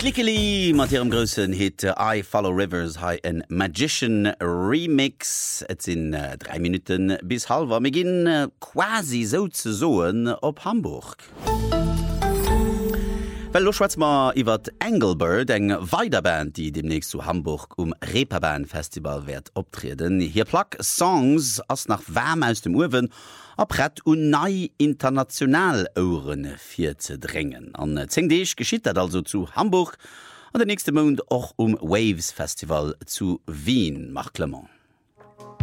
Clickily mat ihrem grössen Hit I Follow Rivers ha en Magician Remix. Et sinn 3 Minuten bis halber. Me ginn quasi so ze soen op Hamburg. Well lo schwatz ma iwwer Engelbird, eng Weiderband, die demnächst zu Hamburg Reeperbahn Festival werd optreten. Hier plack Songs ass nach Wärm aus dem Uwen abrett un nei international Ouren fir ze dringen. An 10 Deeg geschiet dat also zu Hamburg an der nächste Mond och Waves Festival zu Wien, Marc Clement.